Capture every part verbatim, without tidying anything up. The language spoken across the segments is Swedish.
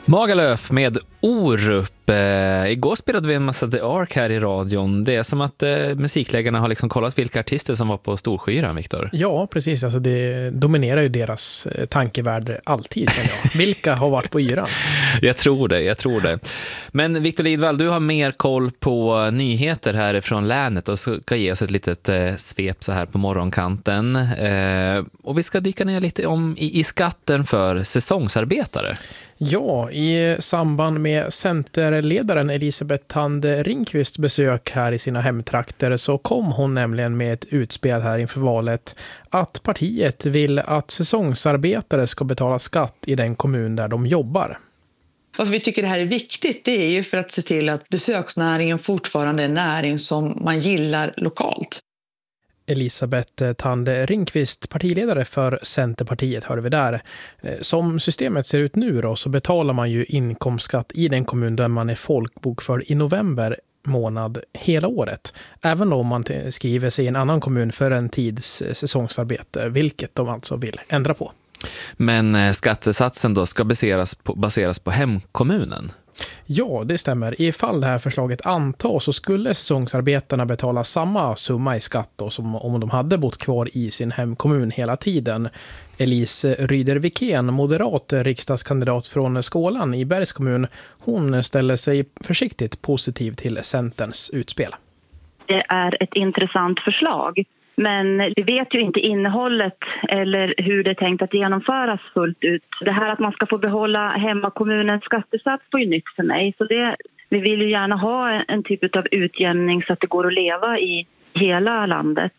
Magalöf med Orup. Eh, igår spelade vi en massa The Ark här i radion. Det är som att eh, musikläggarna har liksom kollat vilka artister som var på Storskyran, Viktor. Ja, precis. Alltså det dominerar ju deras eh, tankevärld alltid, känner jag. Vilka har varit på yran? Jag tror det, jag tror det. Men Viktor Lidvall, du har mer koll på nyheter här från länet och ska ge oss ett litet eh, svep så här på morgonkanten. Eh, och vi ska dyka ner lite om i, i skatten för säsongsarbetare. Ja, i samband med centerledaren Elisabeth Thande Ringqvists besök här i sina hemtrakter så kom hon nämligen med ett utspel här inför valet att partiet vill att säsongsarbetare ska betala skatt i den kommun där de jobbar. Varför vi tycker det här är viktigt, det är ju för att se till att besöksnäringen fortfarande är en näring som man gillar lokalt. Elisabeth Thande Ringqvist, partiledare för Centerpartiet, hör vi där. Som systemet ser ut nu då, så betalar man ju inkomstskatt i den kommun där man är folkbokförd i november månad hela året. Även om man skriver sig i en annan kommun för en tids säsongsarbete, vilket de alltså vill ändra på. Men skattesatsen då ska baseras på, baseras på hemkommunen? Ja, det stämmer. Ifall det här förslaget antas så skulle säsongsarbetarna betala samma summa i skatt då, som om de hade bott kvar i sin hemkommun hela tiden. Elise Ryder-Wikén, moderat riksdagskandidat från Skålan i Bergs kommun, hon ställer sig försiktigt positiv till Centerns utspel. Det är ett intressant förslag. Men vi vet ju inte innehållet eller hur det är tänkt att genomföras fullt ut. Det här att man ska få behålla hemmakommunens skattesats var ju nytt för mig. Så det, vi vill ju gärna ha en typ av utjämning så att det går att leva i hela landet.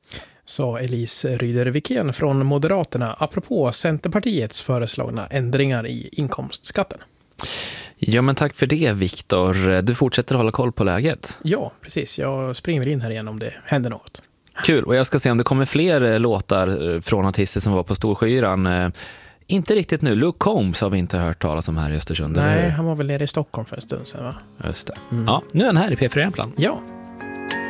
Sa Elise Ryder-Wikén från Moderaterna apropå Centerpartiets föreslagna ändringar i inkomstskatten. Ja, men tack för det, Viktor. Du fortsätter hålla koll på läget. Ja, precis. Jag springer in här igen om det händer något. Kul, och jag ska se om det kommer fler låtar från artister som var på Storskyran. Inte riktigt nu. Luke Combs har vi inte hört talas om här i Östersund. Nej, han var väl nere i Stockholm för en stund sedan, va? Just det. Mm. Ja, nu är han här i P fyra Jämtland. Ja.